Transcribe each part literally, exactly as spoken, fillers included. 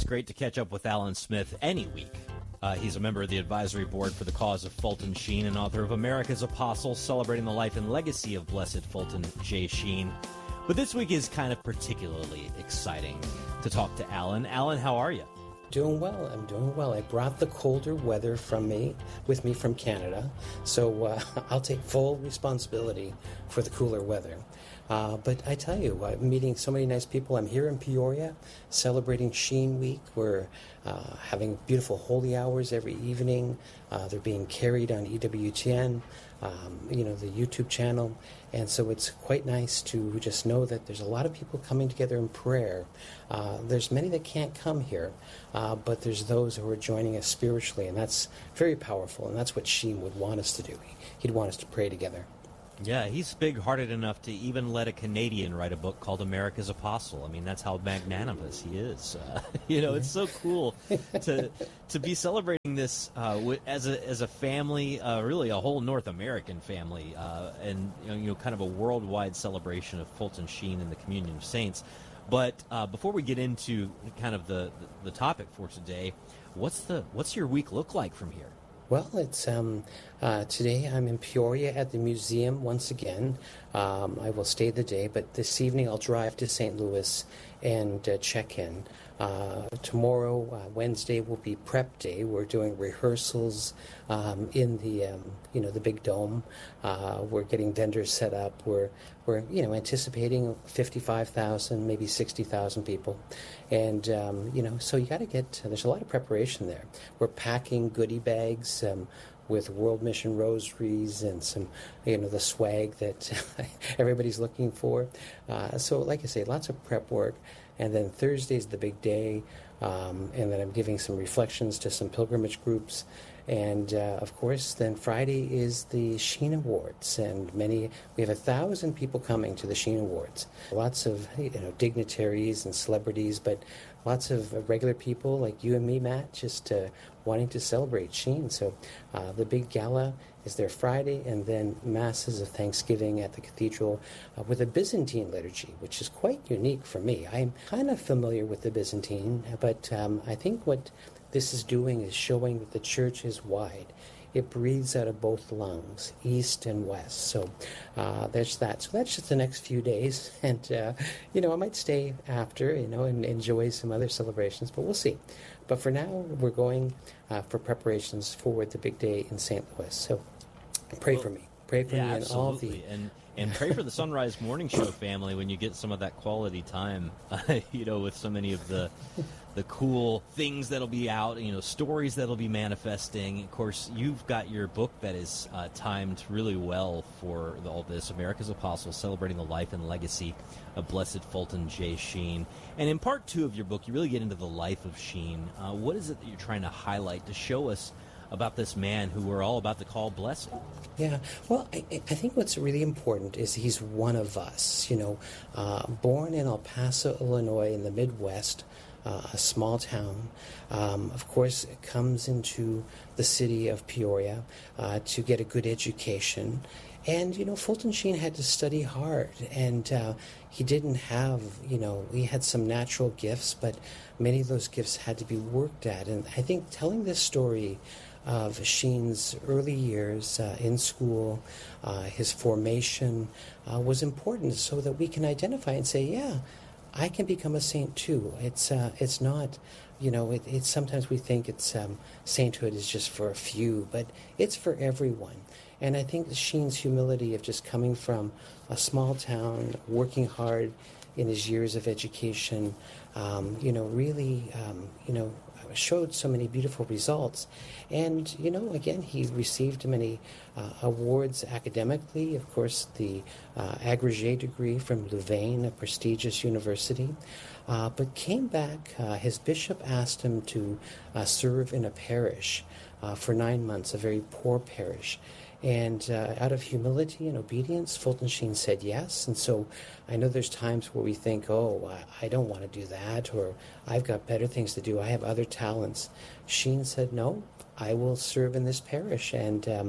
great to catch up with Alan Smith any week. Uh, he's a member of the advisory board for the cause of Fulton Sheen and author of America's Apostle, celebrating the life and legacy of Blessed Fulton J. Sheen. But this week is kind of particularly exciting to talk to Alan. Alan, how are you? Doing well. I'm doing well. I brought the colder weather from me with me from Canada, so uh, I'll take full responsibility for the cooler weather. Uh, but I tell you, I'm meeting so many nice people. I'm here in Peoria celebrating Sheen Week. We're uh, having beautiful holy hours every evening. Uh, they're being carried on E W T N, um, you know, the YouTube channel. And so it's quite nice to just know that there's a lot of people coming together in prayer. Uh, there's many that can't come here, uh, but there's those who are joining us spiritually, and that's very powerful, and that's what Sheen would want us to do. He'd want us to pray together. Yeah, he's big-hearted enough to even let a Canadian write a book called America's Apostle. I mean, that's how magnanimous he is. Uh, you know, it's so cool to to be celebrating this uh, w- as a as a family, uh, really a whole North American family, uh, and you know, you know, kind of a worldwide celebration of Fulton Sheen and the Communion of Saints. But uh, before we get into kind of the, the the topic for today, what's the what's your week look like from here? Well, it's um, uh, today I'm in Peoria at the museum once again. Um, I will stay the day, but this evening I'll drive to Saint Louis and uh, check in. Uh, tomorrow, uh, Wednesday, will be prep day. We're doing rehearsals um, in the um, you know the big dome. Uh, we're getting vendors set up. We're we're you know anticipating fifty-five thousand, maybe sixty thousand people, and um, you know so you got to get. There's a lot of preparation there. We're packing goodie bags. Um, with World Mission rosaries and some, you know, the swag that everybody's looking for. Uh, so, like I say, lots of prep work. And then Thursday's the big day. Um, and then I'm giving some reflections to some pilgrimage groups. And, uh, of course, then Friday is the Sheen Awards. And many, we have a thousand people coming to the Sheen Awards. Lots of, you know, dignitaries and celebrities, but lots of regular people like you and me, Matt, just uh, wanting to celebrate Sheen. So uh, the big gala is there Friday, and then masses of Thanksgiving at the cathedral uh, with a Byzantine liturgy, which is quite unique for me. I'm kind of familiar with the Byzantine, but um, I think what this is doing is showing that the church is wide. It breathes out of both lungs, east and west. So uh, there's that. So that's just the next few days. And, uh, you know, I might stay after, you know, and enjoy some other celebrations, but we'll see. But for now, we're going uh, for preparations for the big day in Saint Louis. So pray well, for me. Pray for yeah, me and absolutely. all of the... And, and pray for the Sunrise Morning Show family when you get some of that quality time, uh, you know, with so many of the the cool things that'll be out, you know, stories that'll be manifesting. Of course, you've got your book that is uh, timed really well for all this, America's Apostle, celebrating the life and legacy of Blessed Fulton J. Sheen. And in part two of your book, you really get into the life of Sheen. Uh, what is it that you're trying to highlight to show us about this man who we're all about to call blessed? Yeah, well, I, I think what's really important is he's one of us. You know, uh, born in El Paso, Illinois, in the Midwest, uh, a small town. Um, of course, comes into the city of Peoria uh, to get a good education. And, you know, Fulton Sheen had to study hard, and uh, he didn't have, you know, he had some natural gifts, but many of those gifts had to be worked at. And I think telling this story of Sheen's early years uh, in school, uh, his formation, uh, was important so that we can identify and say, yeah, I can become a saint too. It's uh, it's not, you know, it, it's sometimes we think it's um, sainthood is just for a few, but it's for everyone. And I think Sheen's humility of just coming from a small town, working hard in his years of education, um, you know, really, um, you know, showed so many beautiful results. And, you know, again, he received many uh, awards academically. Of course, the uh, agrégé degree from Louvain, a prestigious university. Uh, but came back, uh, his bishop asked him to uh, serve in a parish uh, for nine months, a very poor parish. And uh, out of humility and obedience, Fulton Sheen said yes. And so I know there's times where we think, oh, I, I don't want to do that, or I've got better things to do. I have other talents. Sheen said, no, I will serve in this parish. And, um,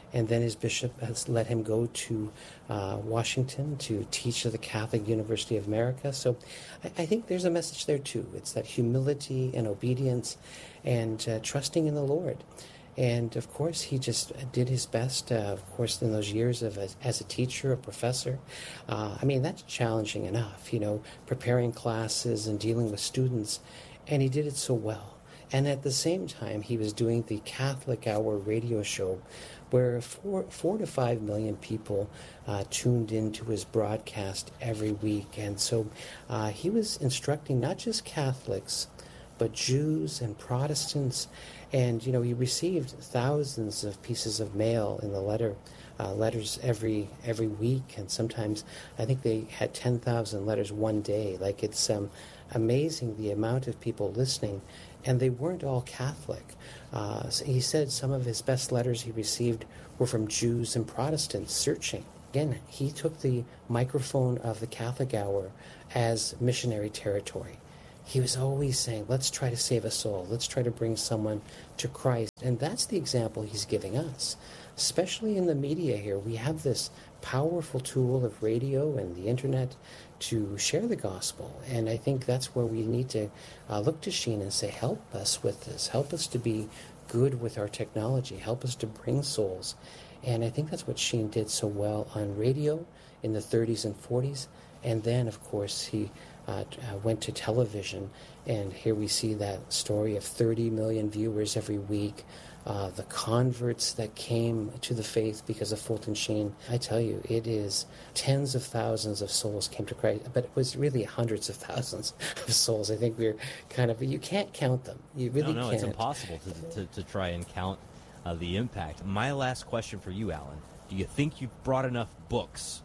And then his bishop has let him go to uh, Washington to teach at the Catholic University of America. So I, I think there's a message there too. It's that humility and obedience and uh, trusting in the Lord. And of course, he just did his best, uh, of course, in those years of as, as a teacher, a professor. Uh, I mean, that's challenging enough, you know, preparing classes and dealing with students. And he did it so well. And at the same time, he was doing the Catholic Hour radio show where four, four to five million people uh, tuned into his broadcast every week. And so uh, he was instructing not just Catholics, but Jews and Protestants. And, you know, he received thousands of pieces of mail in the letter, uh, letters every every week. And sometimes I think they had ten thousand letters one day. Like, it's um, amazing the amount of people listening. And they weren't all Catholic. Uh, so he said some of his best letters he received were from Jews and Protestants searching. Again, he took the microphone of the Catholic Hour as missionary territory. He was always saying, let's try to save a soul. Let's try to bring someone to Christ. And that's the example he's giving us. Especially in the media here, we have this powerful tool of radio and the internet to share the gospel. And I think that's where we need to uh, look to Sheen and say, help us with this. Help us to be good with our technology. Help us to bring souls. And I think that's what Sheen did so well on radio in the thirties and forties. And then, of course, he uh, uh, went to television. And here we see that story of thirty million viewers every week. Uh, the converts that came to the faith because of Fulton Sheen. I tell you, it is tens of thousands of souls came to Christ, but it was really hundreds of thousands of souls. I think we're kind of, you can't count them. You really no, no, can't. It's impossible to, to, to try and count uh, the impact. My last question for you, Alan. Do you think you've brought enough books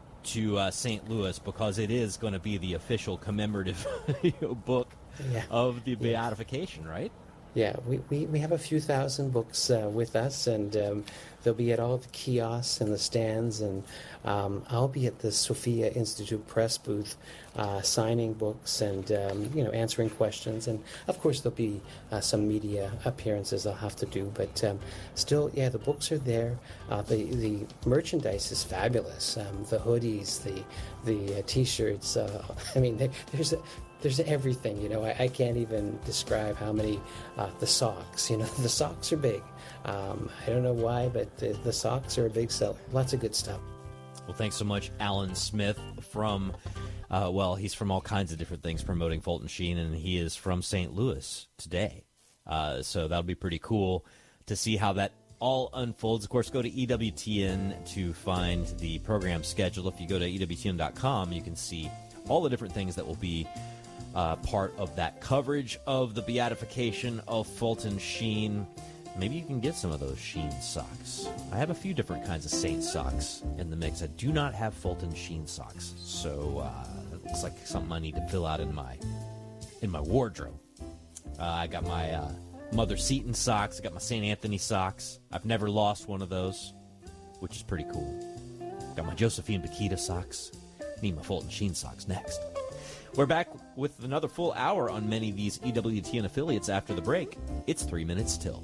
to uh, Saint Louis, because it is going to be the official commemorative you know, book yeah. of the beatification, yeah. right? Yeah, we, we, we have a few thousand books uh, with us, and um, they'll be at all the kiosks and the stands, and um, I'll be at the Sophia Institute Press booth uh, signing books and, um, you know, answering questions. And, of course, there'll be uh, some media appearances I'll have to do. But um, still, yeah, the books are there. Uh, the, the merchandise is fabulous. Um, the hoodies, the, the uh, T-shirts. Uh, I mean, there, there's a... There's everything, you know. I, I can't even describe how many. Uh, the socks, you know, the socks are big. Um, I don't know why, but the, the socks are a big seller. Lots of good stuff. Well, thanks so much, Alan Smith from, uh, well, he's from all kinds of different things promoting Fulton Sheen, and he is from Saint Louis today. Uh, so that'll be pretty cool to see how that all unfolds. Of course, go to E W T N to find the program schedule. If you go to E W T N dot com, you can see all the different things that will be Uh, part of that coverage of the beatification of Fulton Sheen. Maybe you can get some of those Sheen socks. I have a few different kinds of Saint socks in the mix. I do not have Fulton Sheen socks, so uh, it looks like something I need to fill out in my in my wardrobe. Uh, I got my uh, Mother Seton socks. I got my Saint Anthony socks. I've never lost one of those, which is pretty cool. Got my Josephine Bakhita socks. Need my Fulton Sheen socks next. We're back with another full hour on many of these E W T N affiliates after the break. It's three minutes till.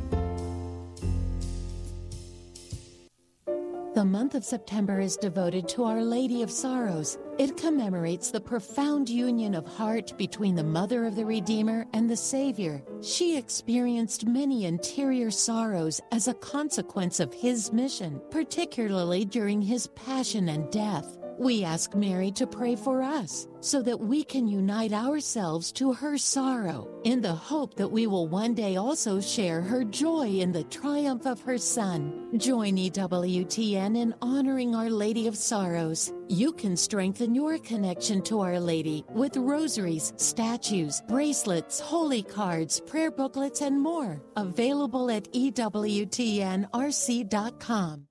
The month of September is devoted to Our Lady of Sorrows. It commemorates the profound union of heart between the Mother of the Redeemer and the Savior. She experienced many interior sorrows as a consequence of his mission, particularly during his passion and death. We ask Mary to pray for us so that we can unite ourselves to her sorrow in the hope that we will one day also share her joy in the triumph of her Son. Join E W T N in honoring Our Lady of Sorrows. You can strengthen your connection to Our Lady with rosaries, statues, bracelets, holy cards, prayer booklets, and more. Available at E W T N R C dot com.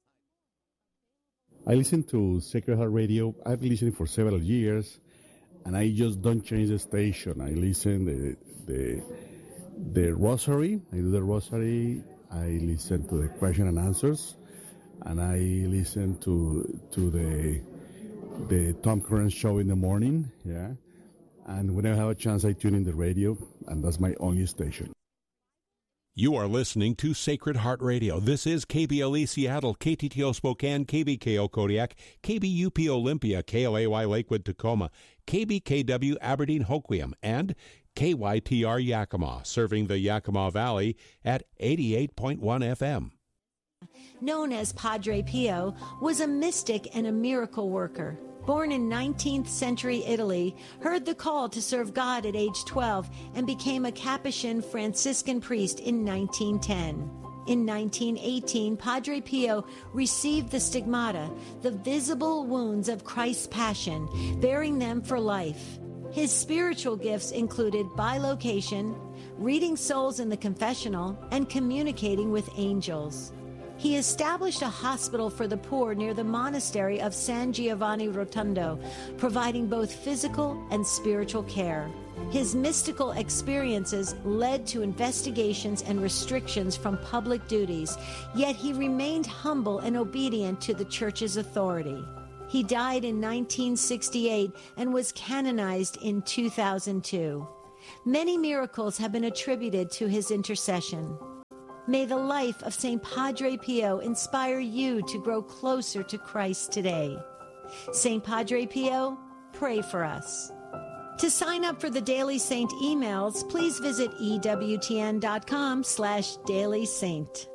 I listen to Sacred Heart Radio. I've been listening for several years, and I just don't change the station. I listen the the the Rosary. I do the Rosary. I listen to the question and answers, and I listen to to the the Tom Curran show in the morning. Yeah, and whenever I have a chance, I tune in the radio, and that's my only station. You are listening to Sacred Heart Radio. This is K B L E Seattle, K T T O Spokane, K B K O Kodiak, K B U P Olympia, K L A Y Lakewood Tacoma, K B K W Aberdeen Hoquiam, and K Y T R Yakima, serving the Yakima Valley at eighty-eight point one F M. Known as Padre Pio, was a mystic and a miracle worker. Born in nineteenth century Italy, heard the call to serve God at age twelve and became a Capuchin Franciscan priest in nineteen ten. In nineteen eighteen, Padre Pio received the stigmata, the visible wounds of Christ's passion, bearing them for life. His spiritual gifts included bilocation, reading souls in the confessional, and communicating with angels. He established a hospital for the poor near the monastery of San Giovanni Rotondo, providing both physical and spiritual care. His mystical experiences led to investigations and restrictions from public duties, yet he remained humble and obedient to the Church's authority. He died in nineteen sixty-eight and was canonized in two thousand two. Many miracles have been attributed to his intercession. May the life of Saint Padre Pio inspire you to grow closer to Christ today. Saint Padre Pio, pray for us. To sign up for the Daily Saint emails, please visit ewtn.com slash Daily Saint.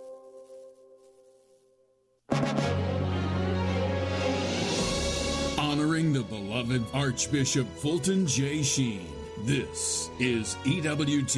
Honoring the beloved Archbishop Fulton J. Sheen, this is E W T